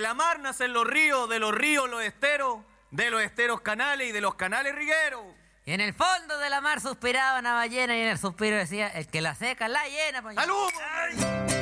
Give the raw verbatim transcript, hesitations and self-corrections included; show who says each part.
Speaker 1: la mar nacen los ríos, de los ríos los esteros, de los esteros canales y de los canales rigueros.
Speaker 2: Y en el fondo de la mar suspiraba una ballena y en el suspiro decía, el que la seca la llena.
Speaker 1: ¡Salud!